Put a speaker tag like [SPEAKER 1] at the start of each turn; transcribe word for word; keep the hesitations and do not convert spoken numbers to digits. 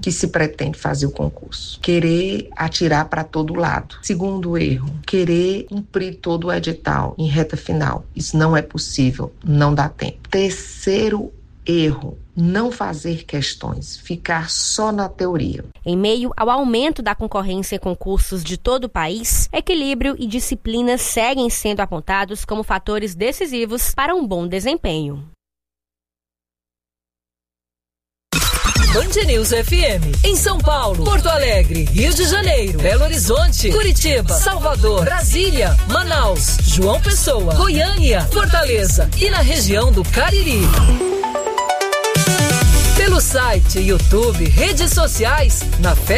[SPEAKER 1] que se pretende fazer o concurso. Querer atirar para todo lado. Segundo erro, querer cumprir todo o edital em reta final. Isso não é possível, não dá tempo. Terceiro erro, não fazer questões, ficar só na teoria.
[SPEAKER 2] Em meio ao aumento da concorrência em concursos de todo o país, equilíbrio e disciplina seguem sendo apontados como fatores decisivos para um bom desempenho.
[SPEAKER 3] Band News F M, em São Paulo, Porto Alegre, Rio de Janeiro, Belo Horizonte, Curitiba, Salvador, Brasília, Manaus, João Pessoa, Goiânia, Fortaleza e na região do Cariri. Pelo site, YouTube, redes sociais, na Fé